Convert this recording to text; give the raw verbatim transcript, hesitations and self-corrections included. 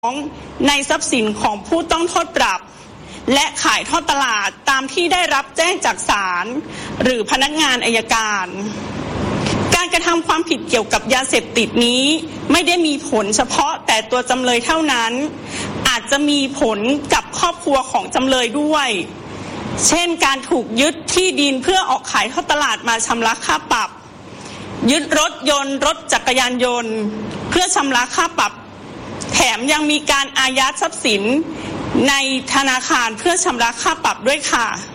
ในทรัพย์สินของผู้ต้องโทษปรับและขายทอดตลาดตามที่ได้รับแจ้งจากศาลหรือพนักงานอัยการการกระทำความผิดเกี่ยวกับยาเสพติดนี้ไม่ได้มีผลเฉพาะแต่ตัวจำเลยเท่านั้นอาจจะมีผลกับครอบครัวของจำเลยด้วยเช่นการถูกยึดที่ดินเพื่อออกขายทอดตลาดมาชำระค่าปรับยึดรถยนต์รถจักรยานยนต์เพื่อชำระค่าปรับแถมยังมีการอายัดทรัพย์สินในธนาคารเพื่อชำระค่าปรับด้วยค่ะ